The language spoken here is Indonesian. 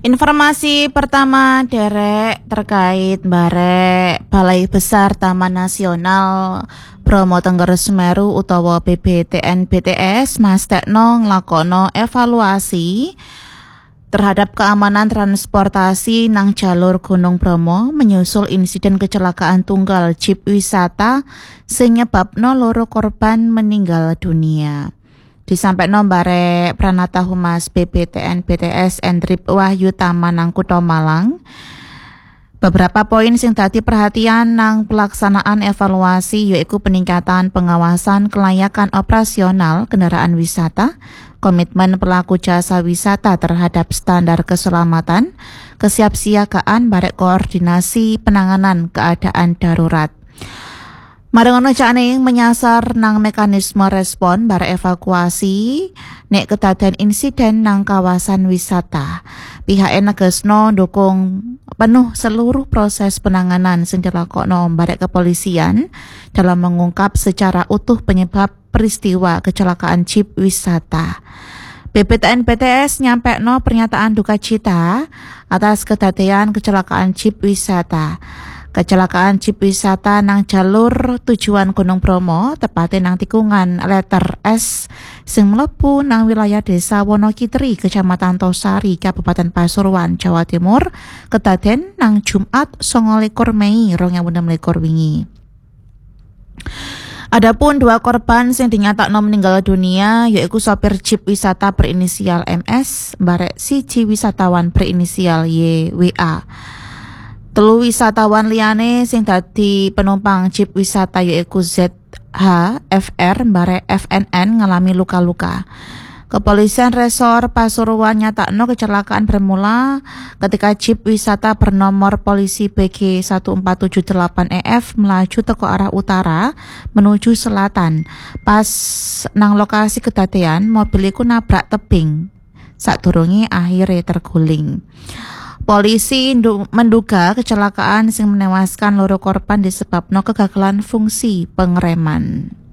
Informasi pertama derek terkait barek Balai Besar Taman Nasional Bromo Tengger Semeru utawa BBTN BTS mastekno nglakono evaluasi terhadap keamanan transportasi nang jalur Gunung Bromo menyusul insiden kecelakaan tunggal jeep wisata sing nyebabno loro korban meninggal dunia. Disampaikan bare Pranata Humas BBTN BTS Endrip Wahyu Tamanang Kutha Malang. Beberapa poin sing dadi perhatian nang pelaksanaan evaluasi yaitu peningkatan pengawasan kelayakan operasional kendaraan wisata, komitmen pelaku jasa wisata terhadap standar keselamatan, kesiapsiagaan barek koordinasi penanganan keadaan darurat. Marengono cakne menyasar nang mekanisme respon bar evakuasi nek kedaden insiden nang kawasan wisata. Pihak negesno dukung penuh seluruh proses penanganan sing dilakokno barek kepolisian dalam mengungkap secara utuh penyebab peristiwa kecelakaan jeep wisata. BBTN BTS nyampekno pernyataan duka cita atas kedadean kecelakaan jeep wisata. Kecelakaan jeep wisata nang jalur tujuan Gunung Bromo tepatnya nang tikungan letter S sing mlebu nang wilayah Desa Wonokitri, Kecamatan Tosari, Kabupaten Pasuruan, Jawa Timur, kedaden nang Jumat 29 Mei 2026 wingi. Adapun dua korban sing dinyatakno meninggal dunia yaitu sopir jeep wisata berinisial MS, barek siji wisatawan berinisial YWA. Telu wisatawan liyane sing dadi penumpang jeep wisata yaiku ZH, FR, bare FNN ngalami luka-luka. Kepolisian Resor Pasuruan nyatakno kecelakaan bermula ketika jeep wisata bernomor polisi BG 1478EF melaju teko arah utara menuju selatan. Pas nang lokasi kedadean mobil iku nabrak tebing sadurunge akhire terguling. Polisi menduga kecelakaan sing menewaskan loro korban disebabno kegagalan fungsi pengereman.